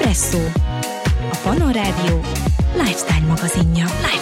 Presszó, a Pannon Rádió lifestyle magazinja.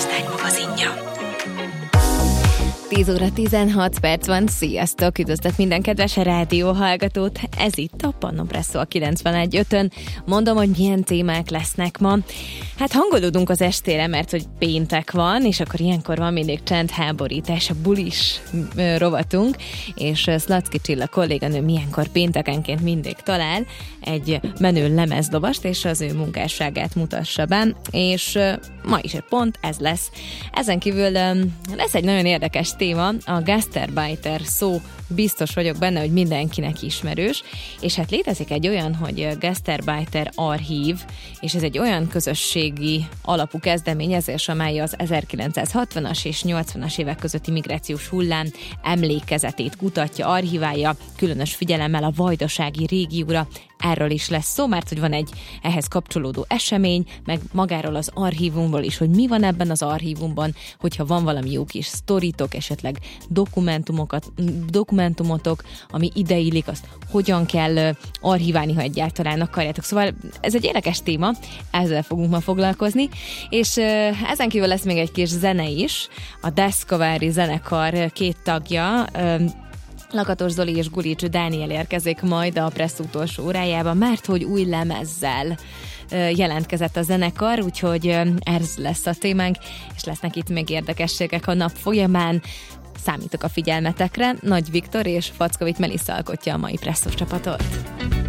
10 óra 16 perc van, sziasztok! Üdvözlök minden kedves rádióhallgatót! Ez itt a Pannon Presszó a 91.5-ön. Mondom, hogy milyen témák lesznek ma. Hát hangolódunk az estére, mert hogy péntek van, és akkor ilyenkor van mindig csendháborítás, a bulis rovatunk, és Szlacki Csilla kolléganőm ilyenkor péntekenként mindig talál egy menő lemezdobost, és az ő munkásságát mutassa be, és ma is pont ez lesz. Ezen kívül lesz egy nagyon érdekes téma, a Gastarbeiter szó, biztos vagyok benne, hogy mindenkinek ismerős, és hát létezik egy olyan, hogy Gastarbeiter archív, és ez egy olyan közösségi alapú kezdeményezés, amely az 1960-as és 80-as évek közötti migrációs hullám emlékezetét kutatja, archiválja, különös figyelemmel a vajdasági régióra. Erről is lesz szó, mert hogy van egy ehhez kapcsolódó esemény, meg magáról az archívumról is, hogy mi van ebben az archívumban, hogyha van valami jó kis sztoritok, esetleg dokumentumotok, ami ideillik, azt hogyan kell archiválni, ha egyáltalán akarjátok. Szóval ez egy érdekes téma, ezzel fogunk ma foglalkozni, és ezen kívül lesz még egy kis zene is. A Deszkavári zenekar két tagja, Lakatos Zoli és Gulics Dániel érkezik majd a Pressz utolsó órájában, mert hogy új lemezzel jelentkezett a zenekar, úgyhogy ez lesz a témánk, és lesznek itt még érdekességek a nap folyamán. Számítok a figyelmetekre. Nagy Viktor és Fackovics Melissa alkotja a mai Presszós csapatot.